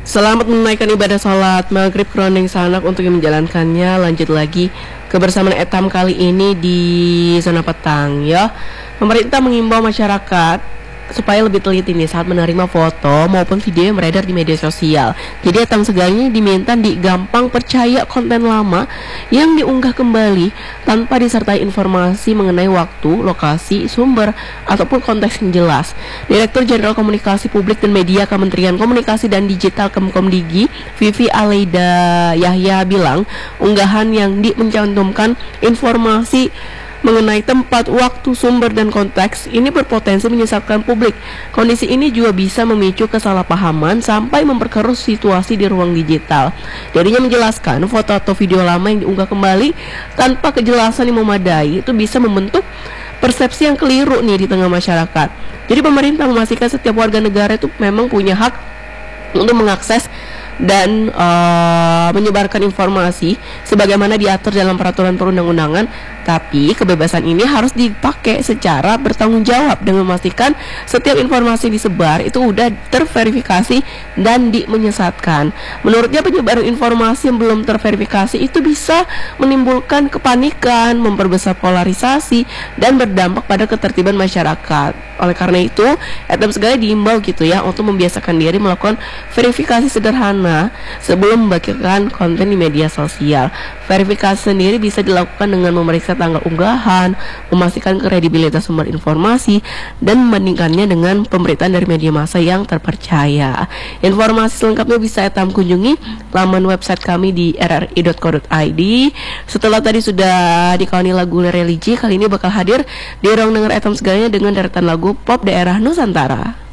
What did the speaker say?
Selamat menunaikan ibadah sholat maghrib kroning sanak untuk yang menjalankannya. Lanjut lagi kebersamaan etam kali ini di zona petang ya. Pemerintah mengimbau masyarakat supaya lebih teliti nih saat menerima foto maupun video yang beredar di media sosial. Jadi etam segalanya diminta gampang percaya konten lama yang diunggah kembali tanpa disertai informasi mengenai waktu, lokasi, sumber, ataupun konteks yang jelas. Direktur Jenderal Komunikasi Publik dan Media Kementerian Komunikasi dan Digital Kemkomdigi, Vivi Aleida Yahya bilang, unggahan yang mencantumkan informasi mengenai tempat, waktu, sumber, dan konteks ini berpotensi menyesatkan publik. Kondisi ini juga bisa memicu kesalahpahaman sampai memperkeruh situasi di ruang digital. Jadinya menjelaskan foto atau video lama yang diunggah kembali tanpa kejelasan yang memadai itu bisa membentuk persepsi yang keliru nih di tengah masyarakat. Jadi pemerintah memastikan setiap warga negara itu memang punya hak untuk mengakses dan menyebarkan informasi sebagaimana diatur dalam peraturan perundang-undangan, tapi kebebasan ini harus dipakai secara bertanggung jawab dan memastikan setiap informasi disebar itu udah terverifikasi dan menyesatkan. Menurutnya penyebaran informasi yang belum terverifikasi itu bisa menimbulkan kepanikan, memperbesar polarisasi dan berdampak pada ketertiban masyarakat. Oleh karena itu, etam segala diimbau gitu ya untuk membiasakan diri melakukan verifikasi sederhana sebelum membagikan konten di media sosial. Verifikasi sendiri bisa dilakukan dengan memeriksa tanggal unggahan, memastikan kredibilitas sumber informasi, dan membandingkannya dengan pemberitaan dari media massa yang terpercaya. Informasi selengkapnya bisa etam kunjungi laman website kami di rri.co.id. Setelah tadi sudah dikawani lagu religi, kali ini bakal hadir di ruang dengar etam segalanya dengan deretan lagu pop daerah Nusantara.